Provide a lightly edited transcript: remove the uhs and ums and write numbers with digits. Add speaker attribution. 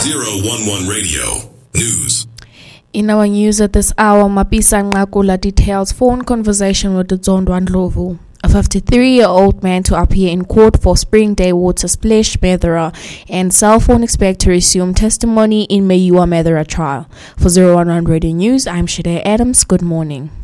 Speaker 1: 011 Radio News.
Speaker 2: In our news at this hour, Mapisa Ngakula details phone conversation with Dzondwa Ndlovu, a 53-year-old man to appear in court for Spring Day water splash Medera, and cell phone expect to resume testimony in Mayua Medera trial. For 011 Radio News, I'm Shade Adams. Good morning.